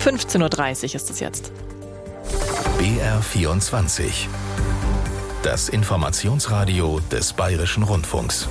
15.30 Uhr ist es jetzt. BR24. Das Informationsradio des Bayerischen Rundfunks.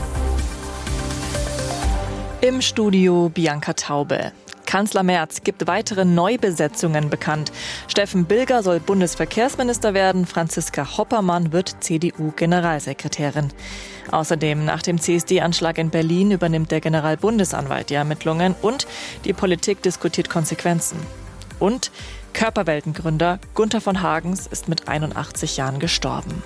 Im Studio Bianca Taube. Kanzler Merz gibt weitere Neubesetzungen bekannt. Steffen Bilger soll Bundesverkehrsminister werden, Franziska Hoppermann wird CDU-Generalsekretärin. Außerdem nach dem CSD-Anschlag in Berlin übernimmt der Generalbundesanwalt die Ermittlungen und die Politik diskutiert Konsequenzen. Und Körperweltengründer Gunther von Hagens ist mit 81 Jahren gestorben.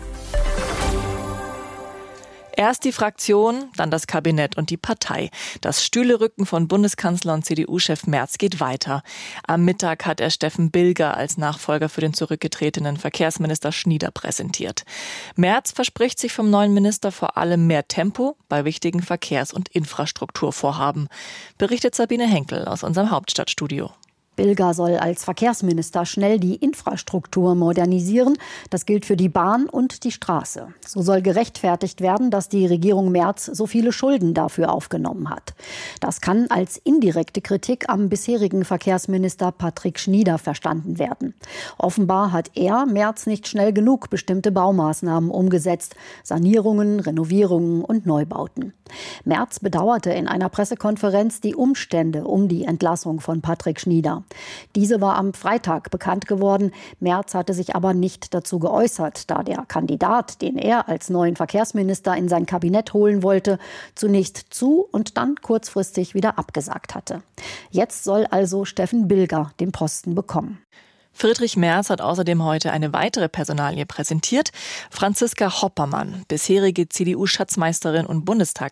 Erst die Fraktion, dann das Kabinett und die Partei. Das Stühlerücken von Bundeskanzler und CDU-Chef Merz geht weiter. Am Mittag hat er Steffen Bilger als Nachfolger für den zurückgetretenen Verkehrsminister Schnieder präsentiert. Merz verspricht sich vom neuen Minister vor allem mehr Tempo bei wichtigen Verkehrs- und Infrastrukturvorhaben, berichtet Sabine Henkel aus unserem Hauptstadtstudio. Bilger soll als Verkehrsminister schnell die Infrastruktur modernisieren. Das gilt für die Bahn und die Straße. So soll gerechtfertigt werden, dass die Regierung Merz so viele Schulden dafür aufgenommen hat. Das kann als indirekte Kritik am bisherigen Verkehrsminister Patrick Schnieder verstanden werden. Offenbar hat er, Merz, nicht schnell genug bestimmte Baumaßnahmen umgesetzt. Sanierungen, Renovierungen und Neubauten. Merz bedauerte in einer Pressekonferenz die Umstände um die Entlassung von Patrick Schnieder. Diese war am Freitag bekannt geworden. Merz hatte sich aber nicht dazu geäußert, da der Kandidat, den er als neuen Verkehrsminister in sein Kabinett holen wollte, zunächst zu und dann kurzfristig wieder abgesagt hatte. Jetzt soll also Steffen Bilger den Posten bekommen. Friedrich Merz hat außerdem heute eine weitere Personalie präsentiert. Franziska Hoppermann, bisherige CDU-Schatzmeisterin und Bundestagsabgeordnete,